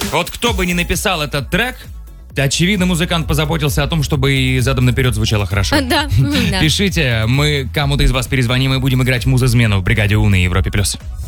Вот кто бы ни написал этот трек, очевидно, музыкант позаботился о том, чтобы и задом наперед звучало хорошо. Да. Пишите, мы кому-то из вас перезвоним и будем играть музызмену в бригаде У на Европе+.